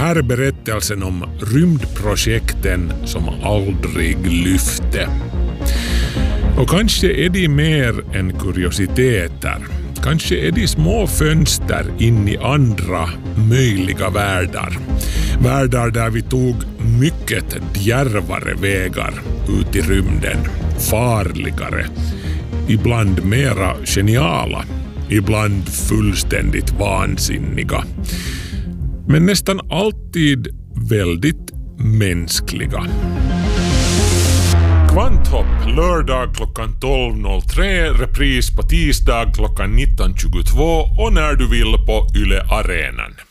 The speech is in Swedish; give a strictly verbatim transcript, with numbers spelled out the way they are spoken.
här är berättelsen om rymdprojekten som aldrig lyfte. Och kanske är de mer än kuriositeter. Kanske är de små fönster in i andra möjliga världar. Världar där vi tog mycket djärvare vägar ut i rymden. Farligare. Ibland mera geniala. Ibland fullständigt vansinniga. Men nästan alltid väldigt mänskliga. Kvanthopp lördag klockan tolv noll tre, repris på tisdag klockan nitton tjugotvå och när du vill på Yle Arenan.